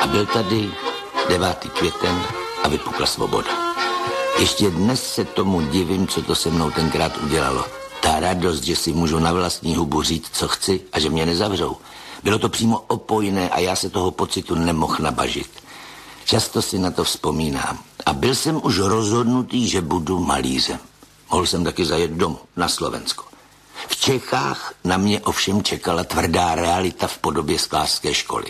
byl tady 9. květen a vypukla svoboda. Ještě dnes se tomu divím, co to se mnou tenkrát udělalo. Ta radost, že si můžu na vlastní hubu říct, co chci a že mě nezavřou. Bylo to přímo opojné a já se toho pocitu nemohl nabažit. Často si na to vzpomínám. A byl jsem už rozhodnutý, že budu malířem. Mohl jsem taky zajet domů, na Slovensko. V Čechách na mě ovšem čekala tvrdá realita v podobě sklářské školy.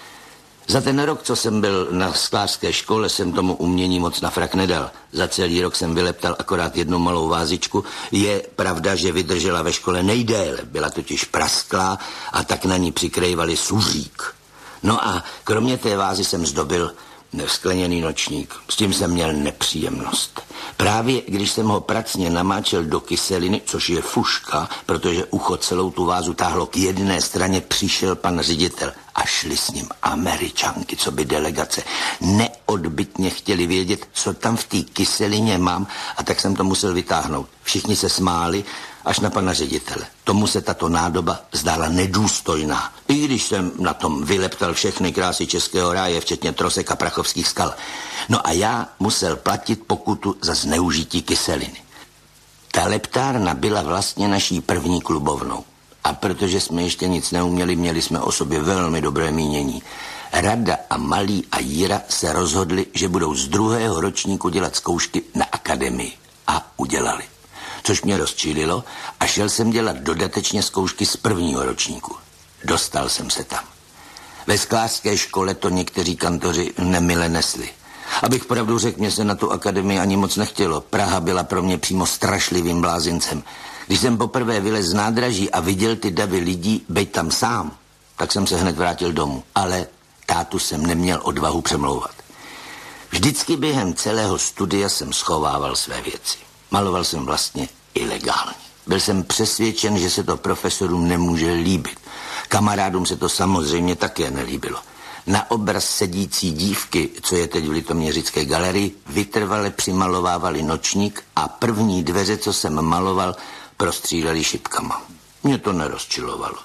Za ten rok, co jsem byl na sklářské škole, jsem tomu umění moc na frak nedal. Za celý rok jsem vyleptal akorát jednu malou vázičku. Je pravda, že vydržela ve škole nejdéle. Byla totiž prasklá a tak na ní přikrývali suřík. No a kromě té vázy jsem zdobil skleněný nočník. S tím jsem měl nepříjemnost. Právě když jsem ho pracně namáčel do kyseliny, což je fuška, protože ucho celou tu vázu táhlo k jedné straně, přišel pan ředitel a šli s ním Američanky, co by delegace. Neodbytně chtěli vědět, co tam v té kyselině mám, a tak jsem to musel vytáhnout. Všichni se smáli, až na pana ředitele. Tomu se tato nádoba zdála nedůstojná. I když jsem na tom vyleptal všechny krásy českého ráje, včetně trosek a prachovských skal. No a já musel platit pokutu za zneužití kyseliny. Ta leptárna byla vlastně naší první klubovnou. A protože jsme ještě nic neuměli, měli jsme o sobě velmi dobré mínění. Rada a Malý a Jíra se rozhodli, že budou z 2. ročníku dělat zkoušky na akademii. A udělali. Což mě rozčílilo a šel jsem dělat dodatečně zkoušky z 1. ročníku. Dostal jsem se tam. Ve sklářské škole to někteří kantoři nemile nesli. Abych pravdu řekl, mě se na tu akademii ani moc nechtělo. Praha byla pro mě přímo strašlivým blázincem. Když jsem poprvé vylez z nádraží a viděl ty davy lidí, bejt tam sám, tak jsem se hned vrátil domů. Ale tátu jsem neměl odvahu přemlouvat. Vždycky během celého studia jsem schovával své věci. Maloval jsem vlastně ilegálně. Byl jsem přesvědčen, že se to profesorům nemůže líbit. Kamarádům se to samozřejmě také nelíbilo. Na obraz sedící dívky, co je teď v Litoměřické galerii, vytrvale přimalovávali nočník a první dveře, co jsem maloval, prostříleli šipkama. Mě to nerozčilovalo.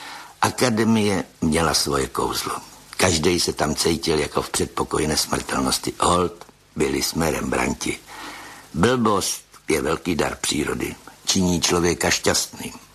Akademie měla svoje kouzlo. Každej se tam cítil jako v předpokoji nesmrtelnosti. Holt, byli jsme Rembrandti. Blbost je velký dar přírody. Činí člověka šťastným.